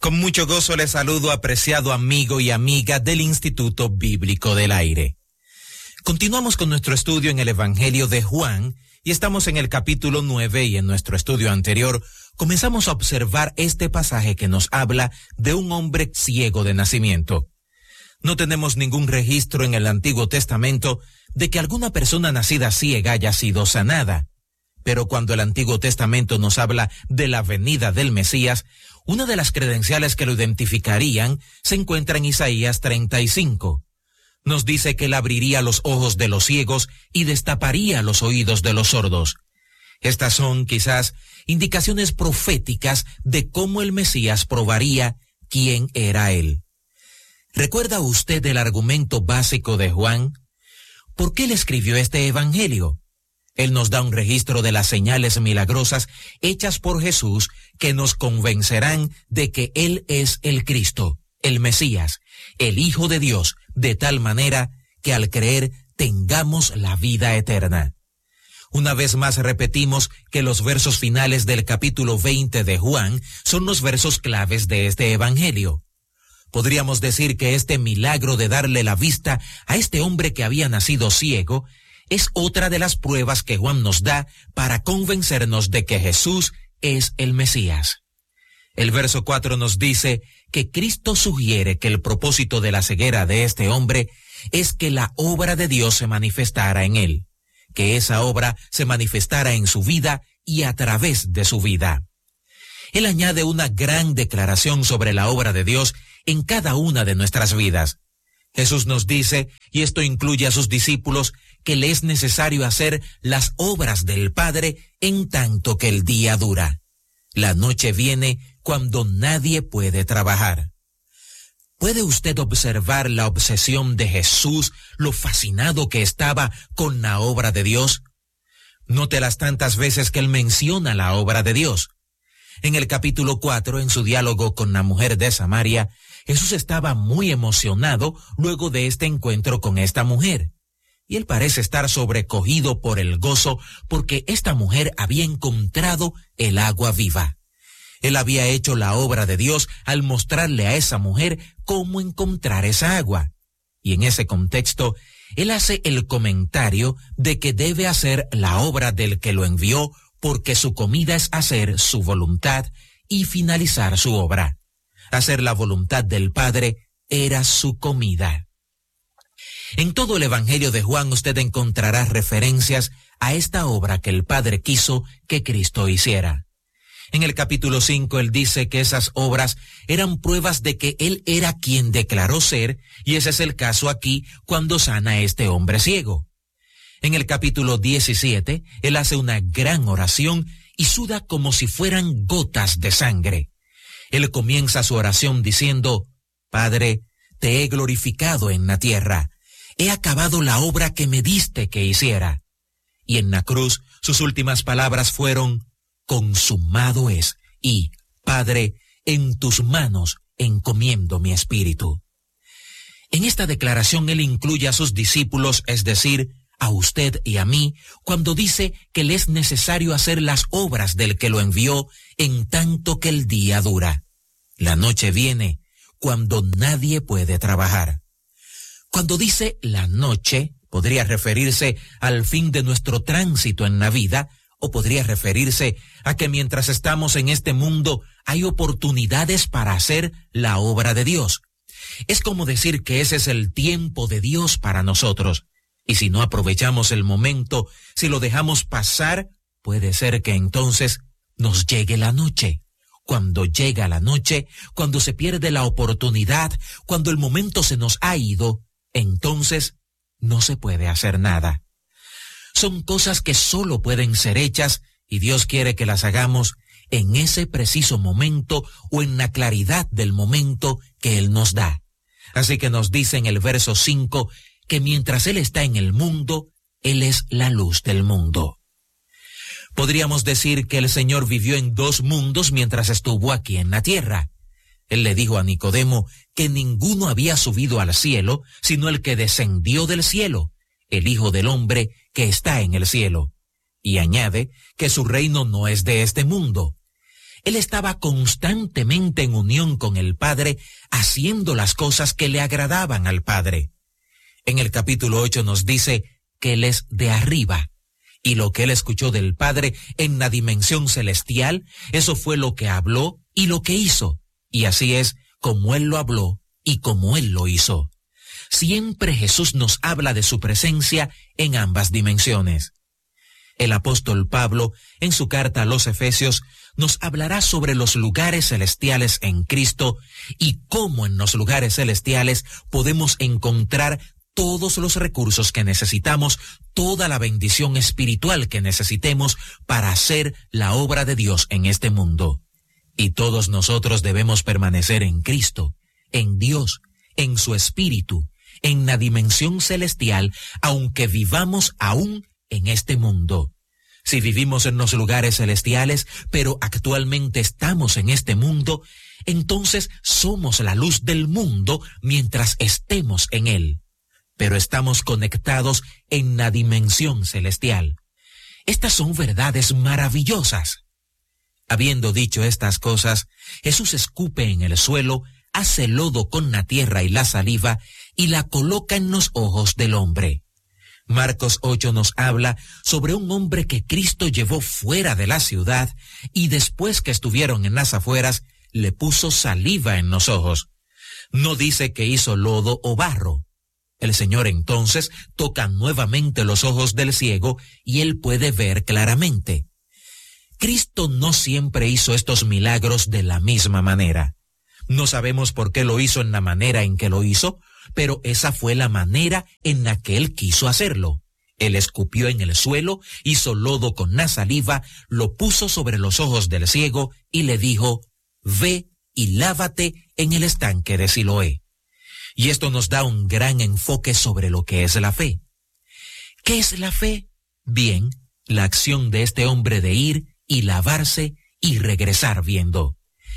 Con mucho gozo les saludo, apreciado amigo y amiga del Instituto Bíblico del Aire. Continuamos con nuestro estudio en el Evangelio de Juan y estamos en el capítulo 9 y en nuestro estudio anterior comenzamos a observar este pasaje que nos habla de un hombre ciego de nacimiento. No tenemos ningún registro en el Antiguo Testamento de que alguna persona nacida ciega haya sido sanada. Pero cuando el Antiguo Testamento nos habla de la venida del Mesías, una de las credenciales que lo identificarían se encuentra en Isaías 35. Nos dice que él abriría los ojos de los ciegos y destaparía los oídos de los sordos. Estas son quizás indicaciones proféticas de cómo el Mesías probaría quién era él. ¿Recuerda usted el argumento básico de Juan? ¿Por qué él escribió este evangelio? Él nos da un registro de las señales milagrosas hechas por Jesús que nos convencerán de que Él es el Cristo, el Mesías, el Hijo de Dios, de tal manera que al creer tengamos la vida eterna. Una vez más repetimos que los versos finales del capítulo 20 de Juan son los versos claves de este evangelio. Podríamos decir que este milagro de darle la vista a este hombre que había nacido ciego es otra de las pruebas que Juan nos da para convencernos de que Jesús es el Mesías. El verso 4 nos dice que Cristo sugiere que el propósito de la ceguera de este hombre es que la obra de Dios se manifestara en él, que esa obra se manifestara en su vida y a través de su vida. Él añade una gran declaración sobre la obra de Dios en cada una de nuestras vidas. Jesús nos dice, y esto incluye a sus discípulos, que le es necesario hacer las obras del Padre en tanto que el día dura. La noche viene cuando nadie puede trabajar. ¿Puede usted observar la obsesión de Jesús, lo fascinado que estaba con la obra de Dios? Note las tantas veces que él menciona la obra de Dios. En el capítulo 4, en su diálogo con la mujer de Samaria, Jesús estaba muy emocionado luego de este encuentro con esta mujer. Y él parece estar sobrecogido por el gozo porque esta mujer había encontrado el agua viva. Él había hecho la obra de Dios al mostrarle a esa mujer cómo encontrar esa agua. Y en ese contexto, él hace el comentario de que debe hacer la obra del que lo envió porque su comida es hacer su voluntad y finalizar su obra. Hacer la voluntad del Padre era su comida. En todo el Evangelio de Juan usted encontrará referencias a esta obra que el Padre quiso que Cristo hiciera. En el capítulo 5 él dice que esas obras eran pruebas de que él era quien declaró ser, y ese es el caso aquí cuando sana a este hombre ciego. En el capítulo 17 él hace una gran oración y suda como si fueran gotas de sangre. Él comienza su oración diciendo, Padre, te he glorificado en la tierra. He acabado la obra que me diste que hiciera. Y en la cruz sus últimas palabras fueron, consumado es, y, Padre, en tus manos encomiendo mi espíritu. En esta declaración él incluye a sus discípulos, es decir, a usted y a mí, cuando dice que le es necesario hacer las obras del que lo envió en tanto que el día dura. La noche viene cuando nadie puede trabajar. Cuando dice la noche, podría referirse al fin de nuestro tránsito en la vida, o podría referirse a que mientras estamos en este mundo hay oportunidades para hacer la obra de Dios. Es como decir que ese es el tiempo de Dios para nosotros. Y si no aprovechamos el momento, si lo dejamos pasar, puede ser que entonces nos llegue la noche. Cuando llega la noche, cuando se pierde la oportunidad, cuando el momento se nos ha ido, entonces no se puede hacer nada. Son cosas que solo pueden ser hechas y Dios quiere que las hagamos en ese preciso momento o en la claridad del momento que Él nos da. Así que nos dice en el verso 5 que mientras Él está en el mundo, Él es la luz del mundo. Podríamos decir que el Señor vivió en dos mundos mientras estuvo aquí en la tierra. Él le dijo a Nicodemo que ninguno había subido al cielo, sino el que descendió del cielo, el Hijo del Hombre que está en el cielo. Y añade que su reino no es de este mundo. Él estaba constantemente en unión con el Padre, haciendo las cosas que le agradaban al Padre. En el capítulo 8 nos dice que Él es de arriba, y lo que Él escuchó del Padre en la dimensión celestial, eso fue lo que habló y lo que hizo. Y así es como Él lo habló y como Él lo hizo. Siempre Jesús nos habla de su presencia en ambas dimensiones. El apóstol Pablo, en su carta a los Efesios, nos hablará sobre los lugares celestiales en Cristo y cómo en los lugares celestiales podemos encontrar todos los recursos que necesitamos, toda la bendición espiritual que necesitemos para hacer la obra de Dios en este mundo. Y todos nosotros debemos permanecer en Cristo, en Dios, en su Espíritu, en la dimensión celestial, aunque vivamos aún en este mundo. Si vivimos en los lugares celestiales, pero actualmente estamos en este mundo, entonces somos la luz del mundo mientras estemos en él. Pero estamos conectados en la dimensión celestial. Estas son verdades maravillosas. Habiendo dicho estas cosas, Jesús escupe en el suelo, hace lodo con la tierra y la saliva, y la coloca en los ojos del hombre. Marcos 8 nos habla sobre un hombre que Cristo llevó fuera de la ciudad y después que estuvieron en las afueras, le puso saliva en los ojos. No dice que hizo lodo o barro. El Señor entonces toca nuevamente los ojos del ciego y él puede ver claramente. Cristo no siempre hizo estos milagros de la misma manera. No sabemos por qué lo hizo en la manera en que lo hizo, pero esa fue la manera en la que él quiso hacerlo. Él escupió en el suelo, hizo lodo con la saliva, lo puso sobre los ojos del ciego y le dijo, ve y lávate en el estanque de Siloé. Y esto nos da un gran enfoque sobre lo que es la fe. ¿Qué es la fe? Bien, la acción de este hombre de ir y lavarse y regresar viendo.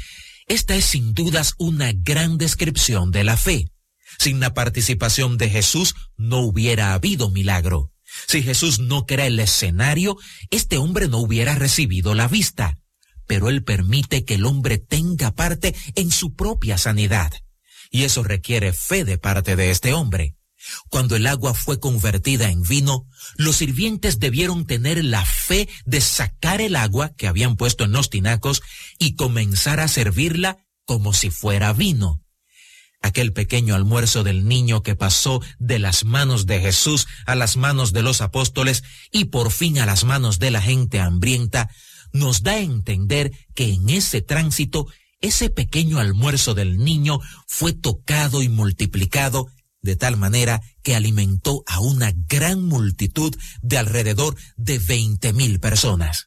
Esta es sin dudas una gran descripción de la fe. Sin la participación de Jesús no hubiera habido milagro. Si Jesús no crea el escenario, este hombre no hubiera recibido la vista. Pero Él permite que el hombre tenga parte en su propia sanidad. Y eso requiere fe de parte de este hombre. Cuando el agua fue convertida en vino, los sirvientes debieron tener la fe de sacar el agua que habían puesto en los tinacos y comenzar a servirla como si fuera vino. Aquel pequeño almuerzo del niño que pasó de las manos de Jesús a las manos de los apóstoles y por fin a las manos de la gente hambrienta, nos da a entender que en ese tránsito, ese pequeño almuerzo del niño fue tocado y multiplicado de tal manera que alimentó a una gran multitud de alrededor de 20,000 personas.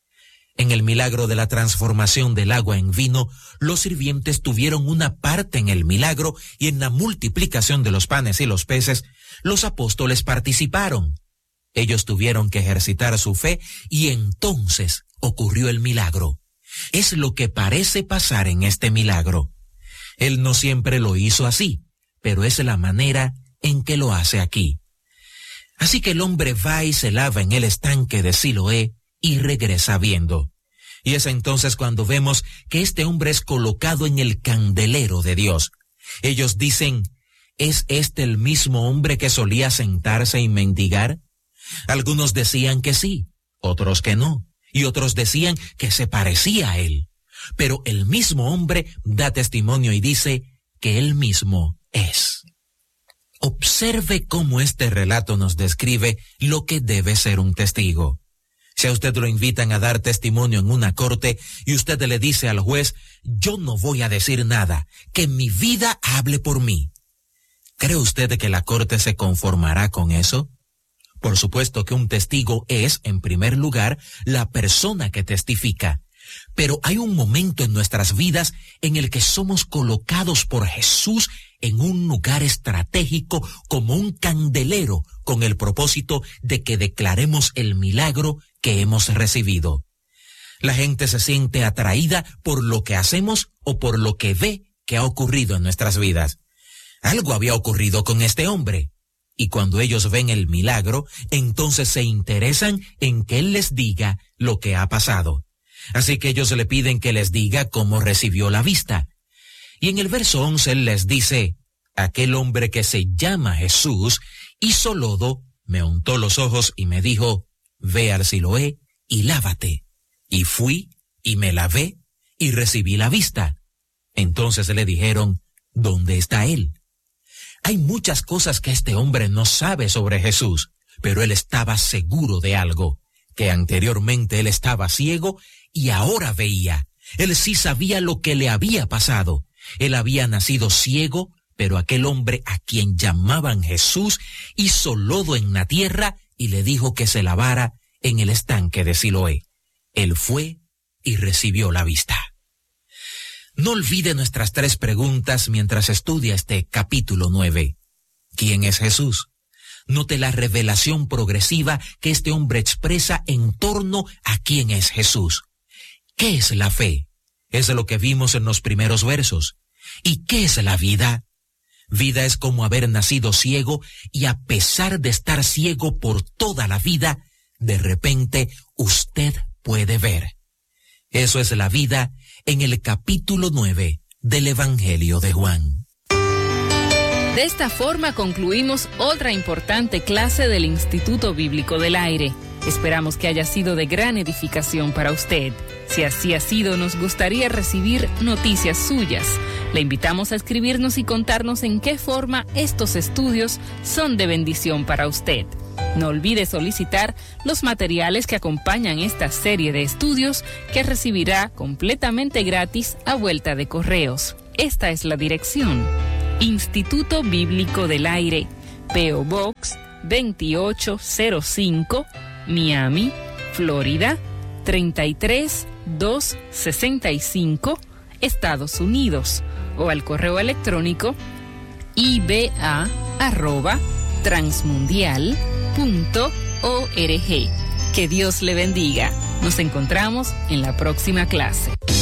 En el milagro de la transformación del agua en vino, los sirvientes tuvieron una parte en el milagro y en la multiplicación de los panes y los peces, los apóstoles participaron. Ellos tuvieron que ejercitar su fe y entonces ocurrió el milagro. Es lo que parece pasar en este milagro. Él no siempre lo hizo así, pero es la manera en que lo hace aquí. Así que el hombre va y se lava en el estanque de Siloé y regresa viendo. Y es entonces cuando vemos que este hombre es colocado en el candelero de Dios. Ellos dicen, ¿es este el mismo hombre que solía sentarse y mendigar? Algunos decían que sí, otros que no, y otros decían que se parecía a él. Pero el mismo hombre da testimonio y dice que él mismo es. Observe cómo este relato nos describe lo que debe ser un testigo. Si a usted lo invitan a dar testimonio en una corte y usted le dice al juez, yo no voy a decir nada, que mi vida hable por mí. ¿Cree usted que la corte se conformará con eso? Por supuesto que un testigo es, en primer lugar, la persona que testifica. Pero hay un momento en nuestras vidas en el que somos colocados por Jesús en un lugar estratégico como un candelero con el propósito de que declaremos el milagro que hemos recibido. La gente se siente atraída por lo que hacemos o por lo que ve que ha ocurrido en nuestras vidas. Algo había ocurrido con este hombre. Y cuando ellos ven el milagro, entonces se interesan en que él les diga lo que ha pasado. Así que ellos le piden que les diga cómo recibió la vista. Y en el verso 11 él les dice: aquel hombre que se llama Jesús hizo lodo, me untó los ojos y me dijo: ve al Siloé y lávate. Y fui y me lavé y recibí la vista. Entonces le dijeron: ¿dónde está él? Hay muchas cosas que este hombre no sabe sobre Jesús, pero él estaba seguro de algo, que anteriormente él estaba ciego y ahora veía. Él sí sabía lo que le había pasado. Él había nacido ciego, pero aquel hombre a quien llamaban Jesús hizo lodo en la tierra y le dijo que se lavara en el estanque de Siloé. Él fue y recibió la vista. No olvide nuestras 3 preguntas mientras estudia este capítulo 9. ¿Quién es Jesús? Note la revelación progresiva que este hombre expresa en torno a quién es Jesús. ¿Qué es la fe? Es lo que vimos en los primeros versos. ¿Y qué es la vida? Vida es como haber nacido ciego y a pesar de estar ciego por toda la vida, de repente usted puede ver. Eso es la vida en el capítulo 9 del Evangelio de Juan. De esta forma concluimos otra importante clase del Instituto Bíblico del Aire. Esperamos que haya sido de gran edificación para usted. Si así ha sido, nos gustaría recibir noticias suyas. Le invitamos a escribirnos y contarnos en qué forma estos estudios son de bendición para usted. No olvide solicitar los materiales que acompañan esta serie de estudios que recibirá completamente gratis a vuelta de correos. Esta es la dirección: Instituto Bíblico del Aire, P.O. Box 2805, Miami, Florida 33265, Estados Unidos, o al correo electrónico iba@transmundial.org. Que Dios le bendiga. Nos encontramos en la próxima clase.